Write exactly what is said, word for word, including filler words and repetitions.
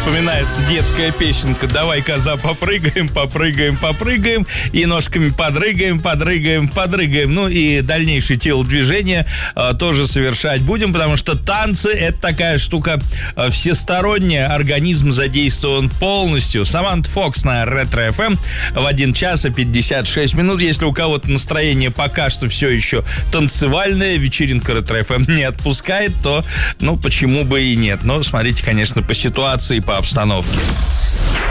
вспоминается детская песенка «Давай, коза, попрыгаем, попрыгаем, попрыгаем, и ножками подрыгаем, подрыгаем, подрыгаем». Ну и дальнейшие телодвижения а, тоже совершать будем, потому что танцы — это такая штука а, всесторонняя, организм задействован полностью. Саманта Фокс на Ретро-эф эм в один час и пятьдесят шесть минут. Если у кого-то настроение пока что все еще танцевальное, вечеринка Ретро-эф эм не отпускает, то, ну, почему бы и нет. Но смотрите, конечно, по ситуации, по обстановке.